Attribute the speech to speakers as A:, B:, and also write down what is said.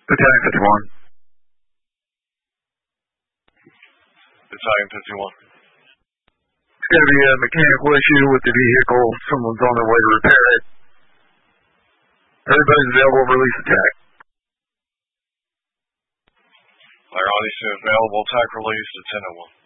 A: Battalion 51.
B: Battalion 51.
A: It's going to be a mechanical issue with the vehicle. Someone's on their way to repair it. Everybody's available. Release attack.
B: Fire on these available. Attack release to 10-1.